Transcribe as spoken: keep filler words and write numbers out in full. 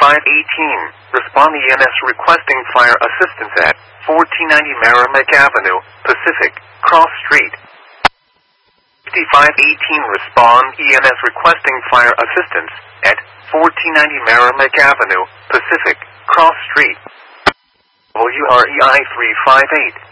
five eighteen, respond E M S requesting fire assistance at fourteen ninety Merrimack Avenue, Pacific, Cross Street. fifty-five eighteen, respond E M S requesting fire assistance at fourteen ninety Merrimack Avenue, Pacific, Cross Street. W R E I three five eight.